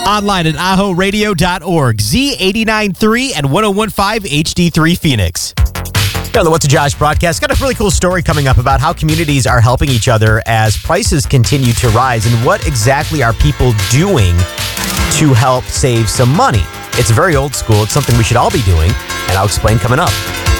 Online at ahoradio.org, Z89.3 and 101.5 HD3 Phoenix. Here on the What's a Josh broadcast, got a really cool story coming up about how communities are helping each other as prices continue to rise, and what exactly are people doing to help save some money. It's very old school. It's something we should all be doing, and I'll explain coming up.